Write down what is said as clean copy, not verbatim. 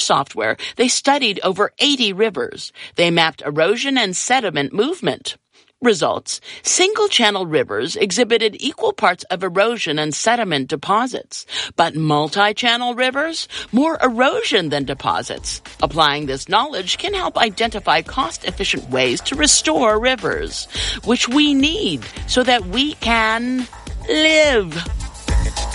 software, they studied over 80 rivers. They mapped erosion and sediment movement. Results: single-channel rivers exhibited equal parts of erosion and sediment deposits, but multi-channel rivers, more erosion than deposits. Applying this knowledge can help identify cost-efficient ways to restore rivers, which we need so that we can live.